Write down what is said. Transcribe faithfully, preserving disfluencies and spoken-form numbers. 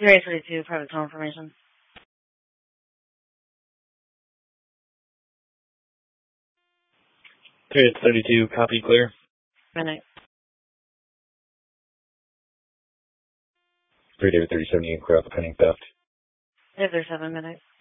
Area thirty-two, private call information. Area thirty-two, copy, clear. Midnight. Area thirty-seven, you can clear out the pending theft. Area thirty-seven, midnight.